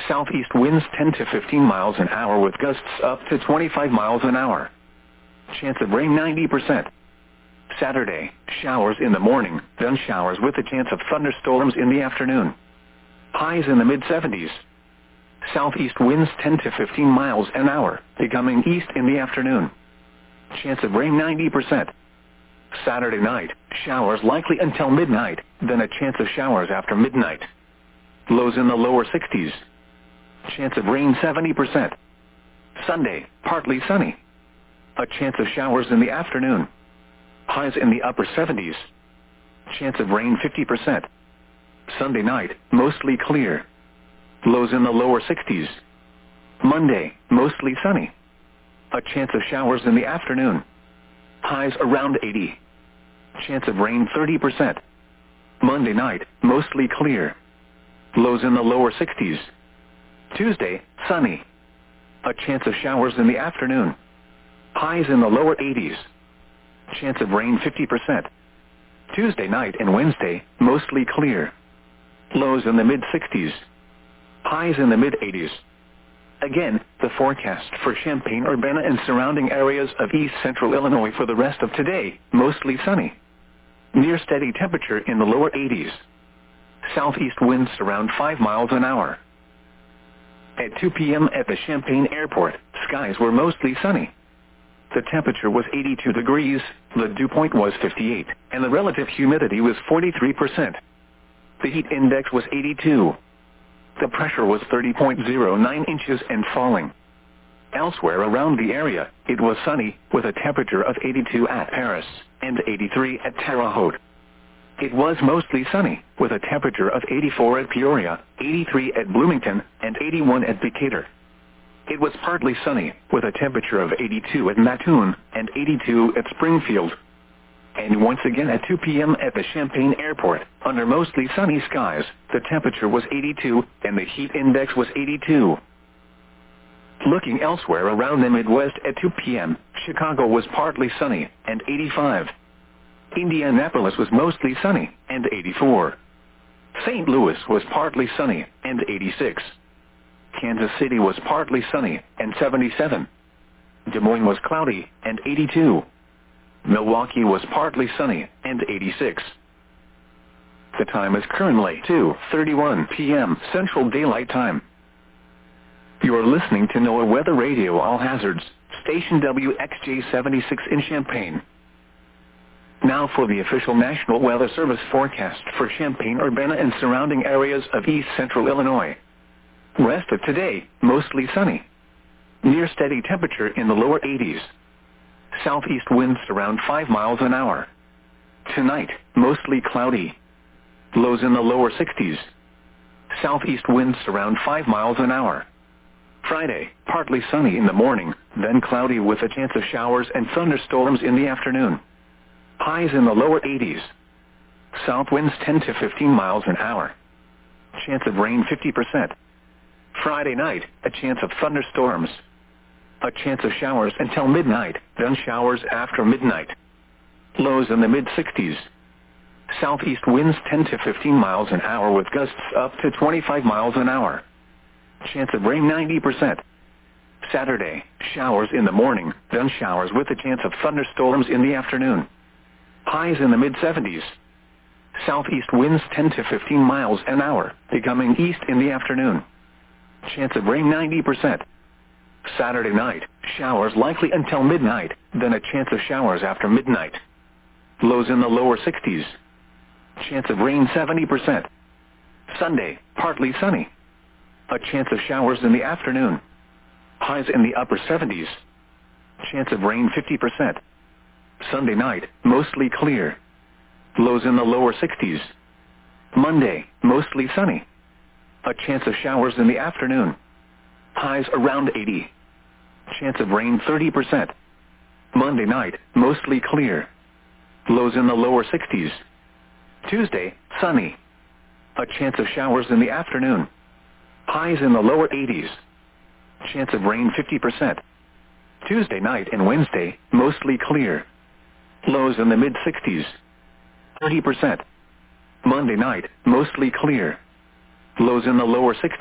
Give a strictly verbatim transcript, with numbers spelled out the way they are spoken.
Southeast winds ten to fifteen miles an hour with gusts up to twenty-five miles an hour. Chance of rain ninety percent. Saturday, showers in the morning, then showers with a chance of thunderstorms in the afternoon. Highs in the mid seventies. Southeast winds ten to fifteen miles an hour, becoming east in the afternoon. Chance of rain ninety percent. Saturday night, showers likely until midnight, then a chance of showers after midnight. Lows in the lower sixties. Chance of rain seventy percent. Sunday, partly sunny. A chance of showers in the afternoon. Highs in the upper seventies. Chance of rain fifty percent. Sunday night, mostly clear. Lows in the lower sixties. Monday, mostly sunny. A chance of showers in the afternoon. Highs around eighty. Chance of rain thirty percent. Monday night, mostly clear. Lows in the lower sixties. Tuesday, sunny. A chance of showers in the afternoon. Highs in the lower eighties. Chance of rain fifty percent. Tuesday night and Wednesday, mostly clear. Lows in the mid sixties. Highs in the mid eighties. Again, the forecast for Champaign-Urbana and surrounding areas of east central Illinois for the rest of today, mostly sunny. Near steady temperature in the lower eighties. Southeast winds around five miles an hour. At two p m at the Champaign Airport, skies were mostly sunny. The temperature was eighty-two degrees, the dew point was fifty-eight, and the relative humidity was forty-three percent. The heat index was eighty-two. The pressure was thirty point zero nine inches and falling. Elsewhere around the area, it was sunny, with a temperature of eighty-two at Paris, and eighty-three at Terre Haute. It was mostly sunny, with a temperature of eighty-four at Peoria, eighty-three at Bloomington, and eighty-one at Decatur. It was partly sunny, with a temperature of eighty-two at Mattoon, and eighty-two at Springfield. And once again at two p m at the Champaign Airport, under mostly sunny skies, the temperature was eighty-two, and the heat index was eighty-two. Looking elsewhere around the Midwest at two p m, Chicago was partly sunny, and eighty-five. Indianapolis was mostly sunny, and eighty-four. Saint Louis was partly sunny, and eighty-six. Kansas City was partly sunny, and seventy-seven. Des Moines was cloudy, and eighty-two. Milwaukee was partly sunny, and eighty-six. The time is currently two thirty-one p m Central Daylight Time. You are listening to NOAA Weather Radio All Hazards, station W X J seventy-six in Champaign. Now for the official National Weather Service forecast for Champaign-Urbana and surrounding areas of east central Illinois. Rest of today, mostly sunny. Near steady temperature in the lower eighties. Southeast winds around five miles an hour. Tonight, mostly cloudy. Lows in the lower sixties. Southeast winds around five miles an hour. Friday, partly sunny in the morning, then cloudy with a chance of showers and thunderstorms in the afternoon. Highs in the lower eighties. South winds ten to fifteen miles an hour. Chance of rain fifty percent. Friday night, a chance of thunderstorms. A chance of showers until midnight, then showers after midnight. Lows in the mid sixties. Southeast winds ten to fifteen miles an hour with gusts up to twenty-five miles an hour. Chance of rain ninety percent. Saturday, showers in the morning, then showers with a chance of thunderstorms in the afternoon. Highs in the mid seventies. Southeast winds ten to fifteen miles an hour, becoming east in the afternoon. Chance of rain ninety percent. Saturday night, showers likely until midnight, then a chance of showers after midnight. Lows in the lower sixties. Chance of rain seventy percent. Sunday, partly sunny. A chance of showers in the afternoon. Highs in the upper seventies. Chance of rain fifty percent. Sunday night, mostly clear. Lows in the lower sixties. Monday, mostly sunny. A chance of showers in the afternoon. Highs around eighty. Chance of rain thirty percent. Monday night, mostly clear. Lows in the lower sixties. Tuesday, sunny. A chance of showers in the afternoon. Highs in the lower eighties. Chance of rain fifty percent. Tuesday night and Wednesday, mostly clear. Lows in the mid sixties. thirty percent. Monday night, mostly clear. Lows in the lower sixties.